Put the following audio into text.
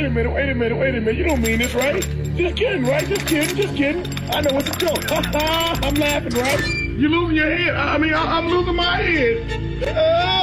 a minute, wait a minute, wait a minute. You don't mean this, right? Just kidding, right? Just kidding, just kidding. I know it's a joke. I'm laughing, right? You're losing your head. I'm losing my head.